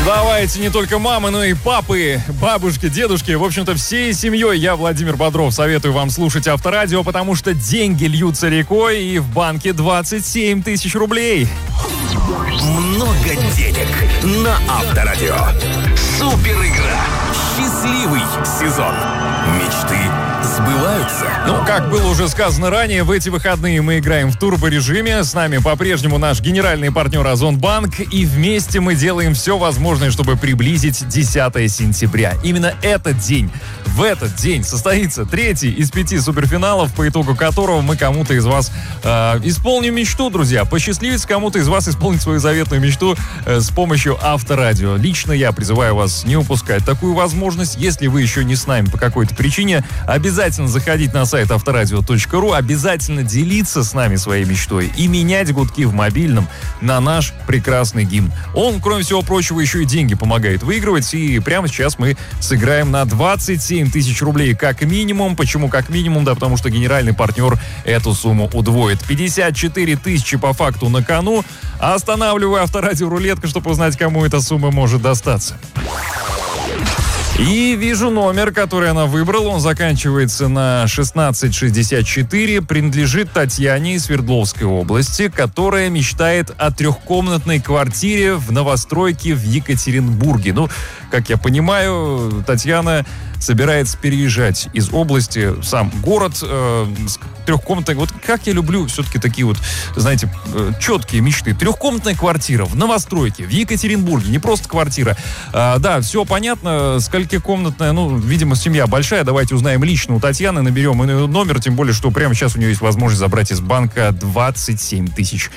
Давайте не только мамы, но и папы, бабушки, дедушки. В общем-то, всей семьей я, Владимир Бодров, советую вам слушать Авторадио, потому что деньги льются рекой, и в банке 27 тысяч рублей. Много денег на Авторадио. Супер игра. Счастливый сезон. Мечты сбываются. Ну, как было уже сказано ранее, в эти выходные мы играем в турборежиме. С нами по-прежнему наш генеральный партнер Озонбанк. И вместе мы делаем все возможное, чтобы приблизить 10 сентября. Именно этот день, в этот день состоится третий из 5 суперфиналов, по итогу которого мы кому-то из вас исполним мечту, друзья. Посчастливится кому-то из вас исполнить свою заветную мечту с помощью Авторадио. Лично я призываю вас не упускать такую возможность. Если вы еще не с нами по какой-то причине, обязательно заходить на сайт авторадио.ру, обязательно делиться с нами своей мечтой и менять гудки в мобильном на наш прекрасный гимн. Он, кроме всего прочего, еще и деньги помогает выигрывать. И прямо сейчас мы сыграем на 27 тысяч рублей как минимум. Почему как минимум? Да потому что генеральный партнер эту сумму удвоит. 54 тысячи по факту на кону. Останавливаю Авторадио рулетку, чтобы узнать, кому эта сумма может достаться. И вижу номер, который она выбрала. Он заканчивается на 1664. Принадлежит Татьяне из Свердловской области, которая мечтает о трехкомнатной квартире в новостройке в Екатеринбурге. Ну, как я понимаю, Татьяна собирается переезжать из области в сам город с трехкомнатной. Вот как я люблю все-таки такие вот, знаете, четкие мечты. Трехкомнатная квартира в новостройке в Екатеринбурге. Не просто квартира. Да, все понятно. Сколькикомнатная, ну, видимо, семья большая. Давайте узнаем лично у Татьяны, наберем ее номер. Тем более, что прямо сейчас у нее есть возможность забрать из банка 27 тысяч